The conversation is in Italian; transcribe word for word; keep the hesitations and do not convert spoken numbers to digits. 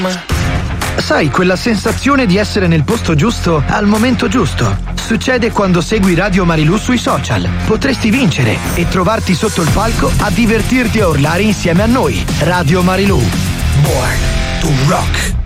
Sai, quella sensazione di essere nel posto giusto al momento giusto. Succede quando segui Radio Marilù sui social. Potresti vincere e trovarti sotto il palco a divertirti a urlare insieme a noi. Radio Marilù. Born to rock.